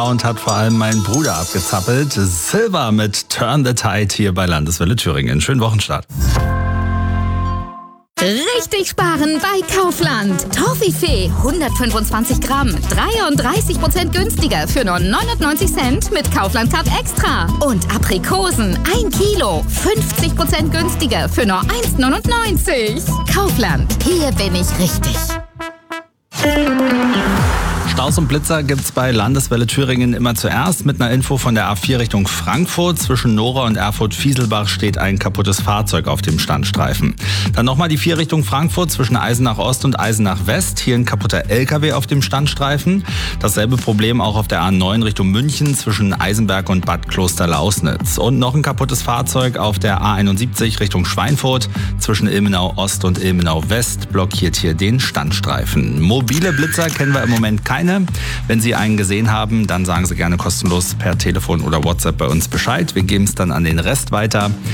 Und hat vor allem meinen Bruder abgezappelt. Silver mit Turn the Tide hier bei Landeswelle Thüringen. Schönen Wochenstart. Richtig sparen bei Kaufland. Toffifee 125 Gramm, 33% günstiger für nur 99 Cent mit Kaufland Card Extra. Und Aprikosen 1 Kilo, 50% günstiger für nur 1,99. Kaufland, hier bin ich richtig. Staus und Blitzer gibt's bei Landeswelle Thüringen immer zuerst mit einer Info von der A4 Richtung Frankfurt. Zwischen Nora und Erfurt-Fieselbach steht ein kaputtes Fahrzeug auf dem Standstreifen. Dann nochmal die 4 Richtung Frankfurt zwischen Eisenach Ost und Eisenach West. Hier ein kaputter LKW auf dem Standstreifen. Dasselbe Problem auch auf der A9 Richtung München zwischen Eisenberg und Bad Klosterlausnitz. Und noch ein kaputtes Fahrzeug auf der A71 Richtung Schweinfurt. Zwischen Ilmenau Ost und Ilmenau West blockiert hier den Standstreifen. Mobile Blitzer kennen wir im Moment keine. Wenn Sie einen gesehen haben, dann sagen Sie gerne kostenlos per Telefon oder WhatsApp bei uns Bescheid. Wir geben es dann an den Rest weiter.